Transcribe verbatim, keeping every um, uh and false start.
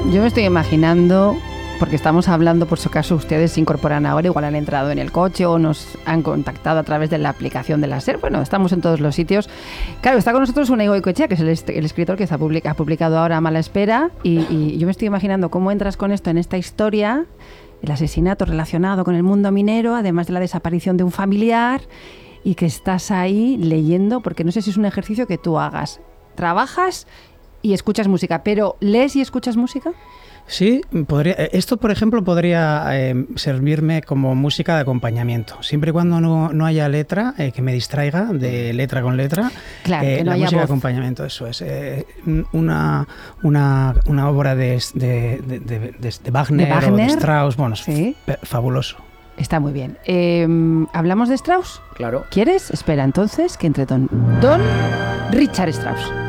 Yo me estoy imaginando, porque estamos hablando, por si acaso ustedes se incorporan ahora, igual han entrado en el coche o nos han contactado a través de la aplicación de la SER. Bueno, estamos en todos los sitios. Claro, está con nosotros Unai Goikoetxea, que es el, est- el escritor que está publica- ha publicado ahora Mala Espera, y, y yo me estoy imaginando cómo entras con esto en esta historia, el asesinato relacionado con el mundo minero, además de la desaparición de un familiar, y que estás ahí leyendo, porque no sé si es un ejercicio que tú hagas. Trabajas y escuchas música, pero ¿lees y escuchas música? Sí, podría, esto por ejemplo podría eh, servirme como música de acompañamiento, siempre y cuando no, no haya letra eh, que me distraiga de letra con letra. Claro, eh, que no la haya música voz. de acompañamiento, eso es. Eh, una, una, una obra de, de, de, de, de, de Wagner, ¿De Wagner? o de Strauss, bueno, es Sí. f- fabuloso. Está muy bien. Eh, ¿Hablamos de Strauss? Claro. ¿Quieres? Espera entonces que entre Don, Don Richard Strauss.